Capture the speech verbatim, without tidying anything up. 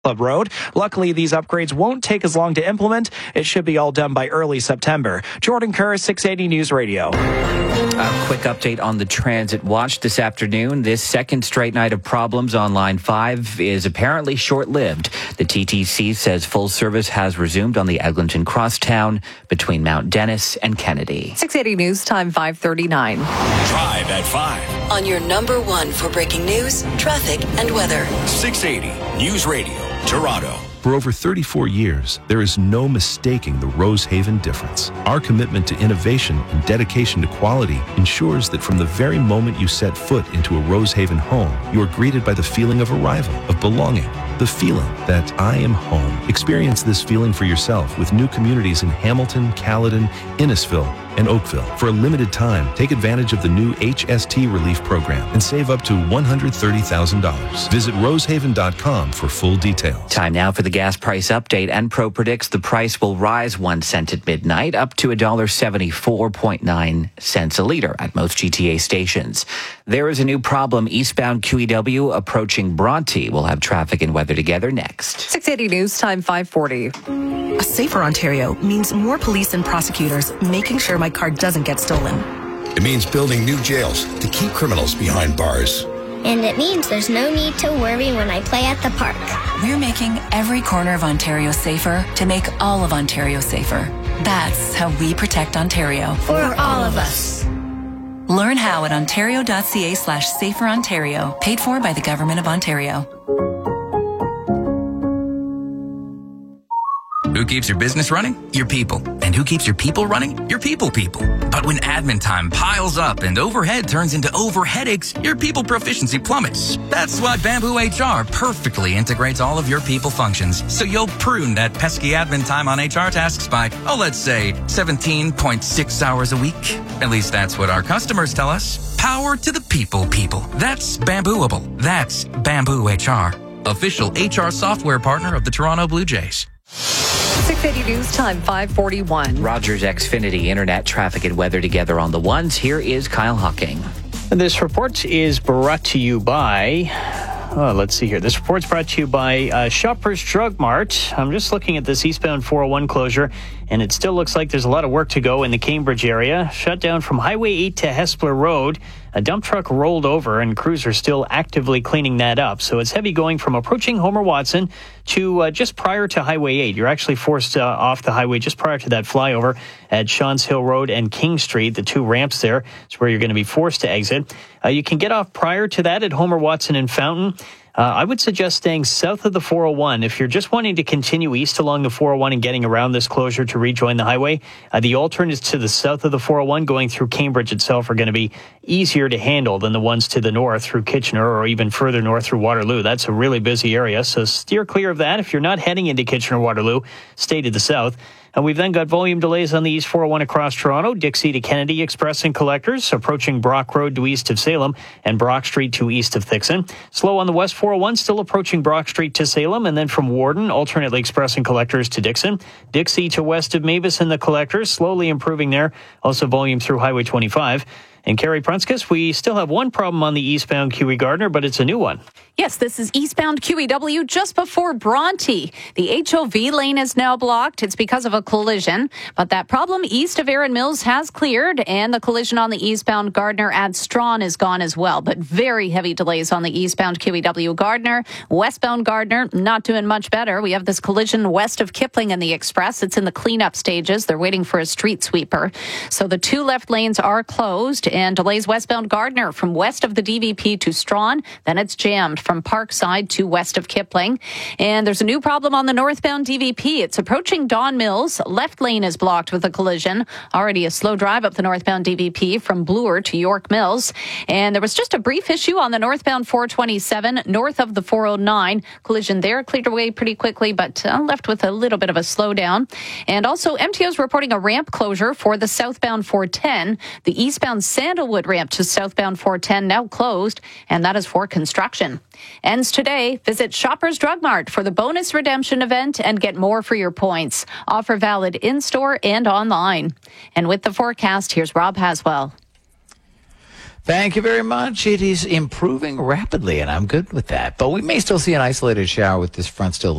Club Road. Luckily, these upgrades won't take as long to implement. It should be all done by early September. Jordan Kerr, six eighty News Radio. A quick update on the Transit Watch this afternoon. This second straight night of problems on Line five is apparently short-lived. The T T C says full service has resumed on the Eglinton Crosstown between Mount Dennis and Kennedy. six eighty News Time, five thirty-nine. Drive at five. On your number one for breaking news, traffic, and weather. six eighty News Radio, Toronto. For over thirty-four years, there is no mistaking the Rosehaven difference. Our commitment to innovation and dedication to quality ensures that from the very moment you set foot into a Rosehaven home, you are greeted by the feeling of arrival, of belonging, the feeling that I am home. Experience this feeling for yourself with new communities in Hamilton, Caledon, Innisfil, and Oakville. For a limited time, take advantage of the new H S T Relief Program and save up to one hundred thirty thousand dollars. Visit rosehaven dot com for full details. Time now for the gas price update. Enpro predicts the price will rise one cent at midnight, up to one dollar seventy-four point nine cents a liter at most G T A stations. There is a new problem eastbound Q E W approaching Bronte. We'll have traffic and weather together next. six eighty News Time, five forty. A safer Ontario means more police and prosecutors making sure my car doesn't get stolen. It means building new jails to keep criminals behind bars. And it means there's no need to worry when I play at the park. We're making every corner of Ontario safer to make all of Ontario safer. That's how we protect Ontario. For all of us. Learn how at ontario.ca slash safer Ontario. Paid for by the Government of Ontario. Who keeps your business running? Your people. And who keeps your people running? Your people people. But when admin time piles up and overhead turns into over headaches, your people proficiency plummets. That's why Bamboo H R perfectly integrates all of your people functions. So you'll prune that pesky admin time on H R tasks by, oh, let's say seventeen point six hours a week. At least that's what our customers tell us. Power to the people people. That's Bambooable. That's Bamboo H R. Official H R software partner of the Toronto Blue Jays. six eighty News Time, five forty-one. Rogers Xfinity Internet traffic and weather together on the ones. Here is Kyle Hocking. This report is brought to you by, oh, let's see here. This report's brought to you by uh, Shoppers Drug Mart. I'm just looking at this eastbound four oh one closure, and it still looks like there's a lot of work to go in the Cambridge area. Shut down from Highway eight to Hespeler Road. A dump truck rolled over, and crews are still actively cleaning that up. So it's heavy going from approaching Homer Watson to uh, just prior to Highway eight. You're actually forced uh, off the highway just prior to that flyover at Shawns Hill Road and King Street. The two ramps there is where you're going to be forced to exit. Uh, you can get off prior to that at Homer Watson and Fountain. Uh, I would suggest staying south of the four oh one. If you're just wanting to continue east along the four oh one and getting around this closure to rejoin the highway, uh, the alternatives to the south of the four oh one going through Cambridge itself are going to be easier to handle than the ones to the north through Kitchener or even further north through Waterloo. That's a really busy area, so steer clear of that. If you're not heading into Kitchener-Waterloo, stay to the south. And we've then got volume delays on the East four oh one across Toronto, Dixie to Kennedy Express and Collectors, approaching Brock Road to east of Salem, and Brock Street to east of Thixon. Slow on the West four oh one, still approaching Brock Street to Salem, and then from Warden, alternately Express and Collectors to Dixon. Dixie to west of Mavis and the Collectors, slowly improving there. Also volume through Highway twenty-five. And Carrie Prunskis, we still have one problem on the eastbound Q E Gardner, but it's a new one. Yes, this is eastbound Q E W just before Bronte. The H O V lane is now blocked. It's because of a collision, but that problem east of Erin Mills has cleared, and the collision on the eastbound Gardner at Strawn is gone as well. But very heavy delays on the eastbound Q E W Gardner. Westbound Gardner, not doing much better. We have this collision west of Kipling and the Express. It's in the cleanup stages. They're waiting for a street sweeper. So the two left lanes are closed, and delays westbound Gardner from west of the D V P to Strawn. Then it's jammed from Parkside to west of Kipling. And there's a new problem on the northbound D V P. It's approaching Don Mills. Left lane is blocked with a collision. Already a slow drive up the northbound D V P from Bloor to York Mills. And there was just a brief issue on the northbound four twenty-seven north of the four oh nine. Collision there cleared away pretty quickly, but uh, left with a little bit of a slowdown. And also M T O's reporting a ramp closure for the southbound four ten. The eastbound Sandalwood ramp to southbound four ten now closed, and that is for construction. Ends today. Visit Shoppers Drug Mart for the bonus redemption event and get more for your points. Offer valid in-store and online. And with the forecast, here's Rob Haswell. Thank you very much. It is improving rapidly, and I'm good with that. But we may still see an isolated shower with this front still